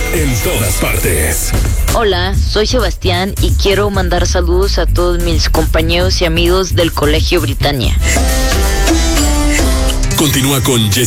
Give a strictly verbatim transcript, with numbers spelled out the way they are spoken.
en todas partes. Hola, soy Sebastián y quiero mandar saludos a todos mis compañeros y amigos del Colegio Britannia. Continúa con Jessy